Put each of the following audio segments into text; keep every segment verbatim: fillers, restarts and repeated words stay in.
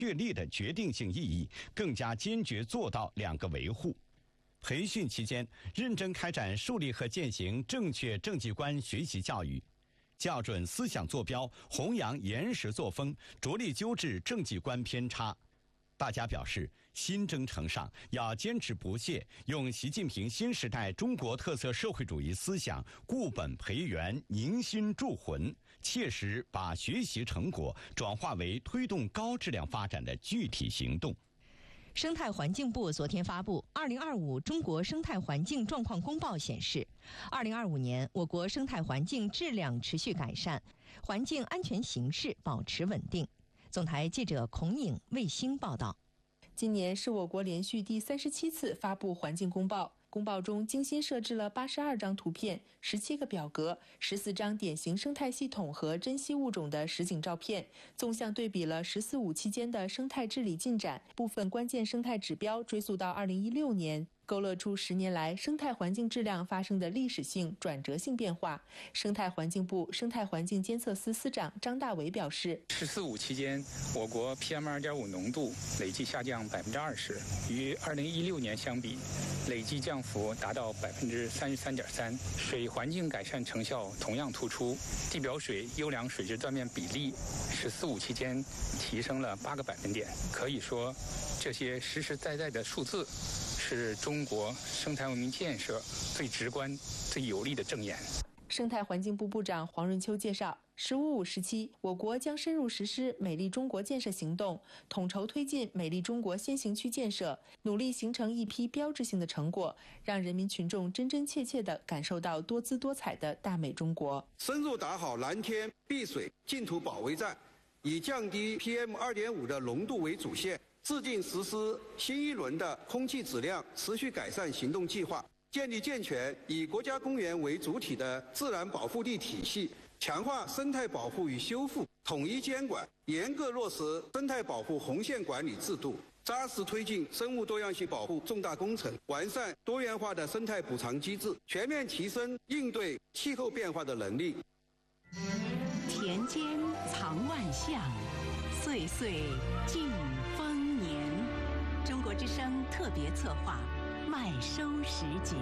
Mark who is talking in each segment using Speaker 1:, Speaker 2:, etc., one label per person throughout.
Speaker 1: 确立的决定性意义，更加坚决做到两个维护。培训期间，认真开展树立和践行正确政绩观学习教育，校准思想坐标，弘扬严实作风，着力纠治政绩观偏差。大家表示，新征程上要坚持不懈，用习近平新时代中国特色社会主义思想固本培元、凝心铸魂，切实把学习成果转化为推动高质量发展的具体行动。
Speaker 2: 生态环境部昨天发布《二零二五中国生态环境状况公报》显示，二零二五年我国生态环境质量持续改善，环境安全形势保持稳定。总台记者孔颖、卫星报道。
Speaker 3: 今年是我国连续第三十七次发布环境公报。公报中精心设置了八十二张图片、十七个表格、十四张典型生态系统和珍稀物种的实景照片，纵向对比了“十四五”期间的生态治理进展，部分关键生态指标追溯到二零一六年。勾勒出十年来生态环境质量发生的历史性、转折性变化。生态环境部生态环境监测司司长张大伟表示，
Speaker 4: 十四五期间，我国 P M 二点五 浓度累计下降百分之二十，与二零一六年相比，累计降幅达到百分之三十三点三。水环境改善成效同样突出，地表水优良水质断面比例，十四五期间提升了八个百分点。可以说，这些实实在在的数字，是中国生态文明建设最直观、最有力的证言。
Speaker 3: 生态环境部部长黄润秋介绍，十五五时期，我国将深入实施美丽中国建设行动，统筹推进美丽中国先行区建设，努力形成一批标志性的成果，让人民群众真真切切地感受到多姿多彩的大美中国。
Speaker 5: 深入打好蓝天、碧水、净土保卫战，以降低 P M 二点五 的浓度为主线，制定实施新一轮的空气质量持续改善行动计划，建立健全以国家公园为主体的自然保护地体系，强化生态保护与修复，统一监管，严格落实生态保护红线管理制度，扎实推进生物多样性保护重大工程，完善多元化的生态补偿机制，全面提升应对气候变化的能力。
Speaker 6: 田间藏万象，岁岁尽丰年。中国之声特别策划麦收时节。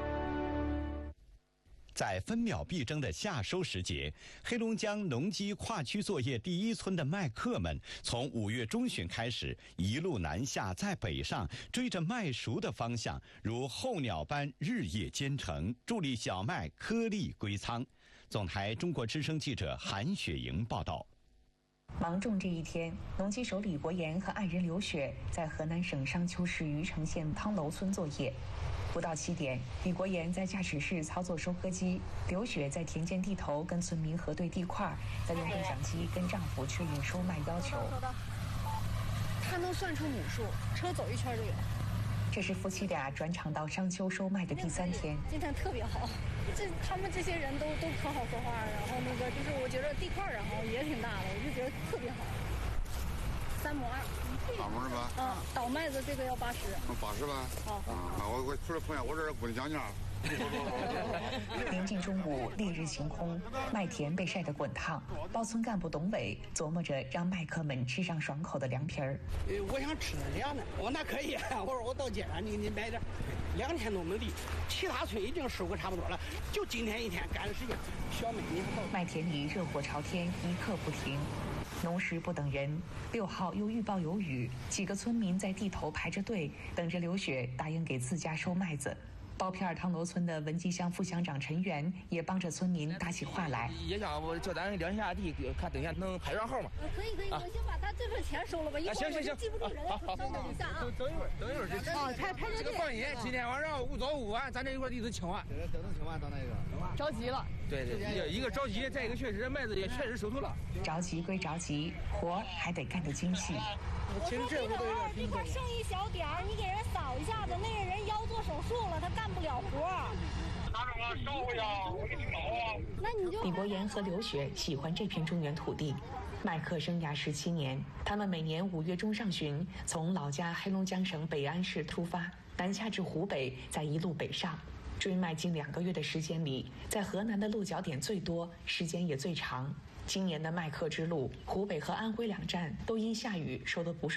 Speaker 1: 在分秒必争的夏收时节，黑龙江农机跨区作业第一村的麦客们，从五月中旬开始，一路南下，再北上，追着麦熟的方向，如候鸟般日夜兼程，助力小麦颗粒归仓。总台中国之声记者韩雪莹报道。
Speaker 7: 芒种这一天，农机手李国岩和爱人刘雪在河南省商丘市虞城县汤楼村作业。不到七点，李国岩在驾驶室操作收割机，刘雪在田间地头跟村民核对地块，再用对讲机跟丈夫确认收麦要求。
Speaker 8: 他能算出亩数，车走一圈就有。
Speaker 7: 这是夫妻俩转场到商丘收麦的第三天。
Speaker 8: 今天特别好，这他们这些人都都可好说话，然后那个就是我觉得地块然后也挺大的，我就觉得特别好。三亩二，
Speaker 9: 八亩是吧？
Speaker 8: 嗯，倒麦子这个要八十。
Speaker 9: 八十吧？
Speaker 8: 好。
Speaker 9: 啊，我我除了朋友，我这不能讲价。
Speaker 7: 临近中午，烈日晴空，麦田被晒得滚烫。包村干部董伟琢磨着让麦客们吃上爽口的凉皮儿。
Speaker 10: 呃，我想吃凉的，我那可以。我说我到街上，你你买点。两天都没地，其他村已经收割差不多了，就今天一天赶时间。小麦你不
Speaker 7: 麦田里热火朝天，一刻不停。农时不等人，六号又预报有雨，几个村民在地头排着队，等着刘雪答应给自家收麦子。包片汤楼村的文集乡副乡长陈元也帮着村民打起话来。
Speaker 11: 也想我叫咱量下地，看等下能排上号吗？
Speaker 8: 可以可以，我先把他这份钱收了吧，一会儿我就记不住人。
Speaker 11: 好，等一下啊，等一会儿，等一会儿这
Speaker 8: 哦，排排着队。
Speaker 11: 这个放心，今天晚上五早五晚，咱这一块地都清完。
Speaker 12: 等等清完到那个。
Speaker 8: 着急了。
Speaker 11: 对对，一个着急，再一个确实麦子也确实收透了。
Speaker 7: 着急归着急，活还得干得精细。
Speaker 8: 我说地头二这块剩一小点儿，你给人扫一下子，那个人腰做手术了，他干不了活。
Speaker 9: 拿着我烧回家，我给你烧啊。
Speaker 8: 那你就。
Speaker 7: 李国岩和刘雪喜欢这片中原土地，麦客生涯十七年，他们每年五月中上旬从老家黑龙江省北安市出发，南下至湖北，再一路北上。追麦近两个月的时间里，在河南的落脚点最多，时间也最长。 今年的麦克之路，湖北和安徽两站都因下雨受得不是